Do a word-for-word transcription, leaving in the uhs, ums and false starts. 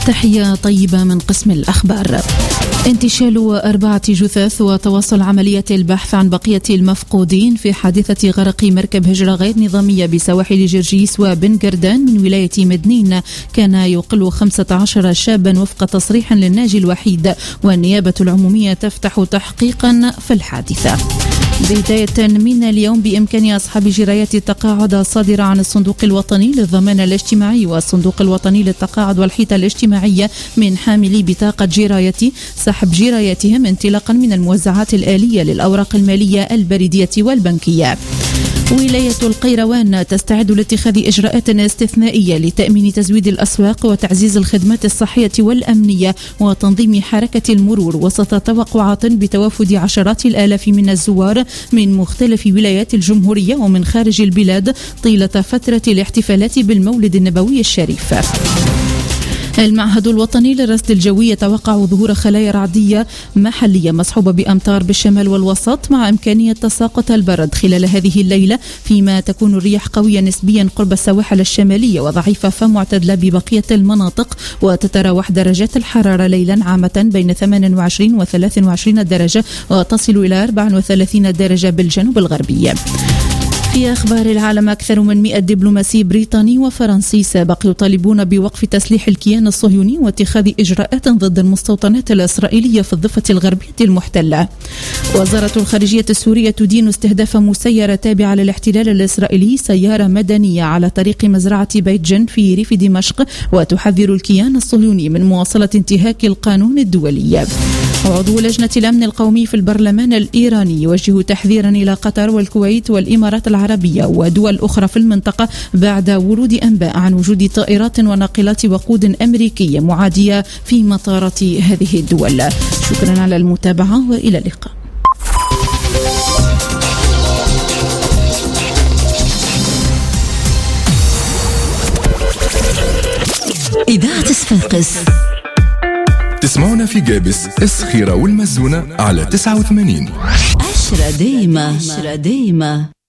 تحية طيبة من قسم الأخبار. انتشال أربعة جثث وتواصل عملية البحث عن بقية المفقودين في حادثة غرق مركب هجرة غير نظامية بسواحل جرجيس وبن قردان من ولاية مدنين كان يقل خمسة عشر شابا وفق تصريح للناجي الوحيد، والنيابة العمومية تفتح تحقيقا في الحادثة. بداية من اليوم بإمكان أصحاب جرايات التقاعد الصادرة عن الصندوق الوطني للضمان الاجتماعي والصندوق الوطني للتقاعد والحيطة الاجتماعية من حاملي بطاقة جراية سحب جراياتهم انطلاقا من الموزعات الآلية للأوراق المالية البريدية والبنكية. ولاية القيروان تستعد لاتخاذ إجراءات استثنائية لتأمين تزويد الأسواق وتعزيز الخدمات الصحية والأمنية وتنظيم حركة المرور وسط توقعات بتوافد عشرات الآلاف من الزوار من مختلف ولايات الجمهورية ومن خارج البلاد طيلة فترة الاحتفالات بالمولد النبوي الشريف. المعهد الوطني للرصد الجوي يتوقع ظهور خلايا رعدية محلية مصحوبة بأمطار بالشمال والوسط مع إمكانية تساقط البرد خلال هذه الليلة، فيما تكون الرياح قوية نسبيا قرب السواحل الشمالية وضعيفة فمعتدلة ببقية المناطق، وتتراوح درجات الحرارة ليلا عامة بين ثمانية وعشرين و ثلاثة وعشرين درجة وتصل إلى أربعة وثلاثين درجة بالجنوب الغربي. في أخبار العالم، أكثر من مئة دبلوماسي بريطاني وفرنسي سابق يطالبون بوقف تسليح الكيان الصهيوني واتخاذ إجراءات ضد المستوطنات الإسرائيلية في الضفة الغربية المحتلة. وزارة الخارجية السورية تدين استهداف مسيرة تابعة للاحتلال الإسرائيلي، سيارة مدنية على طريق مزرعة بيت جن في ريف دمشق، وتحذر الكيان الصهيوني من مواصلة انتهاك القانون الدولي. عضو لجنة الأمن القومي في البرلمان الإيراني يوجه تحذيرا إلى قطر والكويت والإمارات العربية ودول أخرى في المنطقة بعد ورود أنباء عن وجود طائرات وناقلات وقود أمريكية معادية في مطارات هذه الدول. شكرا على المتابعة وإلى اللقاء. إذاعة صفاقس تسمعونا في جابس، الصخيرة والمزونة على تسعة وثمانين. عشرة دايمة عشرة دايمة.